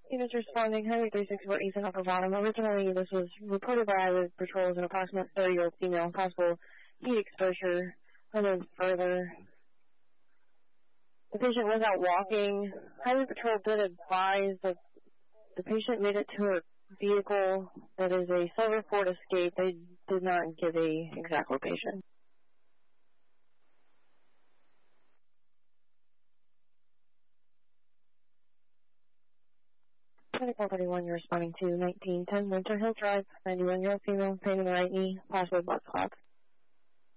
Units responding, Highway 364 East and Upper Bottom. Originally, this was reported by Highway Patrol as an approximate 30-year-old female, possible heat exposure, and then further. The patient was out walking. Highway Patrol did advise that the patient made it to her vehicle that is a silver Ford Escape. They did not give a exact location. 2431, you're responding to 1910 Winter Hill Drive, 91-year-old female, pain in the right knee, possible blood clots.